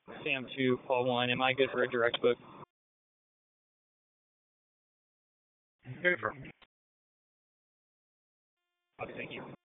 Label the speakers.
Speaker 1: Sam 2, Paul 1. Am I good for a direct book?
Speaker 2: Go for it.
Speaker 1: Okay, thank you.